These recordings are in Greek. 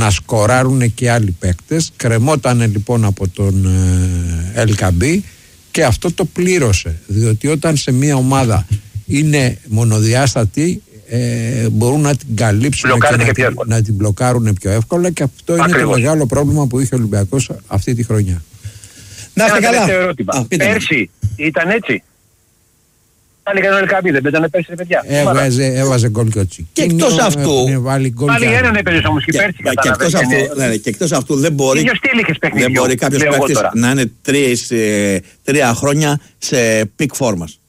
να σκοράρουν και άλλοι παίκτες. Κρεμότανε λοιπόν από τον LKB και αυτό το πλήρωσε, διότι όταν σε μια ομάδα είναι μονοδιάστατη, μπορούν να την καλύψουν και να την μπλοκάρουν πιο εύκολα, και αυτό είναι το μεγάλο πρόβλημα που είχε ο Ολυμπιακός αυτή τη χρονιά. Να είστε καλά. Πέρσι ήταν έτσι. Πάλι έκανε ο LKB, δεν πέτανε πέρσι, παιδιά. Έβαζε γκολ και ο Τσικίνιο. Και εκτός αυτού. Πάλι έναν έπαιζε όμως και πέρσι. Και εκτός αυτού δεν μπορεί κάποιος παίκτης να είναι 3 χρόνια σε peak φόρμας.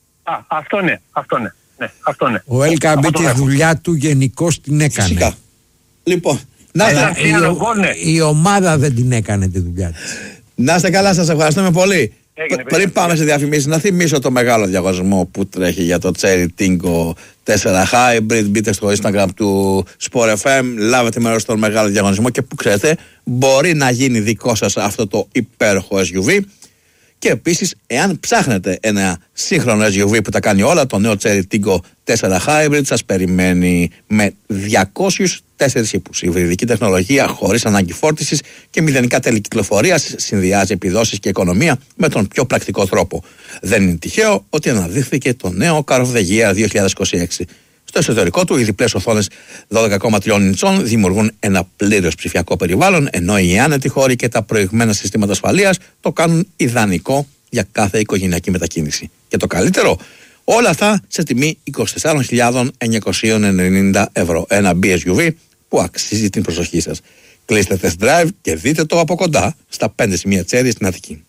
Αυτό ναι. Ο LKB τη δουλειά του γενικώς την έκανε. Φυσικά. Λοιπόν, η ομάδα δεν την έκανε τη δουλειά της. Να είστε καλά, σας ευχαριστούμε πολύ. Πριν πάμε σε διαφημίσεις, να θυμίσω το μεγάλο διαγωνισμό που τρέχει για το Cherry Tingo 4 Hybrid. Μπείτε στο Instagram του Sport FM, λάβετε μέρος στον μεγάλο διαγωνισμό και που ξέρετε, μπορεί να γίνει δικό σας αυτό το υπέροχο SUV. Και επίσης, εάν ψάχνετε ένα σύγχρονο SUV που τα κάνει όλα, το νέο Cherry Tingo 4 Hybrid σας περιμένει με 204 ύπους. Η υβριδική τεχνολογία χωρίς ανάγκη φόρτισης και μηδενικά τέλη κυκλοφορίας συνδυάζει επιδόσεις και οικονομία με τον πιο πρακτικό τρόπο. Δεν είναι τυχαίο ότι αναδείχθηκε το νέο Car of the Year 2026. Στο εσωτερικό του, οι διπλές οθόνες 12,3 ιντσών δημιουργούν ένα πλήρως ψηφιακό περιβάλλον, ενώ οι άνετοι χώροι και τα προηγμένα συστήματα ασφαλείας το κάνουν ιδανικό για κάθε οικογενειακή μετακίνηση. Και το καλύτερο, όλα αυτά σε τιμή 24.990 ευρώ. Ένα BSUV που αξίζει την προσοχή σας. Κλείστε test drive και δείτε το από κοντά στα 5 σημεία Cherry στην Αττική.